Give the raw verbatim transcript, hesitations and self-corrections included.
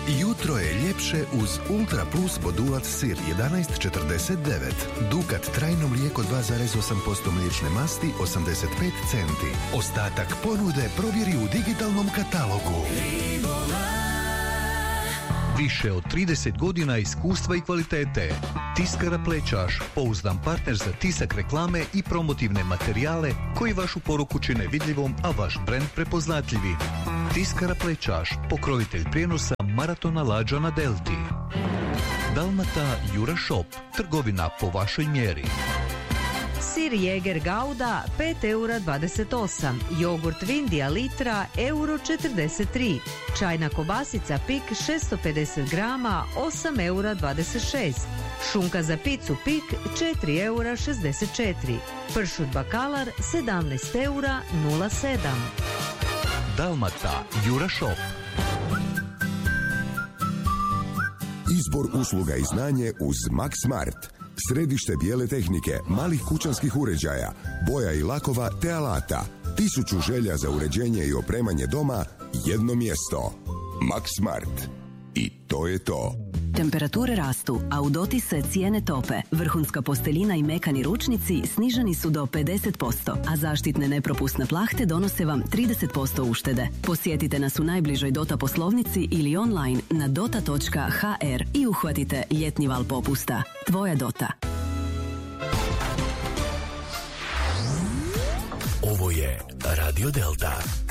Jutro je ljepše uz Ultra Plus Bodulac sir jedanaest četrdeset devet. Dukat trajno mlijeko dva zarez osam posto mliječne masti osamdeset pet centi. Ostatak ponude provjeri u digitalnom katalogu. Više od trideset godina iskustva i kvalitete. Tiskara Plećaš, pouzdan partner za tisak reklame i promotivne materijale koji vašu poruku čine vidljivom, a vaš brend prepoznatljivim. Tiskara Plećaš, pokrovitelj prijenosa Maratona Lađa na Delti. Dalmata Jura Shop, trgovina po vašoj mjeri. Sir Jäger Gouda pet eura dvadeset osam, jogurt Vindija litra euro četrdeset tri, čajna kobasica Pik šesto pedeset grama osam eura dvadeset šest, šunka za picu Pik četiri eura šezdeset četiri, pršut Bakalar sedamnaest eura nula sedam. Dalmata Jura Shop. Izbor usluga i znanje uz Max Smart. Središte bijele tehnike, malih kućanskih uređaja, boja i lakova te alata. Tisuću želja za uređenje i opremanje doma, jedno mjesto. Max Smart. I to je to. Temperature rastu, a u dotise cijene tope. Vrhunska posteljina i mekani ručnici sniženi su do pedeset posto, a zaštitne nepropusne plahte donose vam trideset posto uštede. Posjetite nas u najbližoj Dota poslovnici ili online na dota točka ha er i uhvatite ljetni val popusta. Tvoja Dota. Ovo je Radio Delta.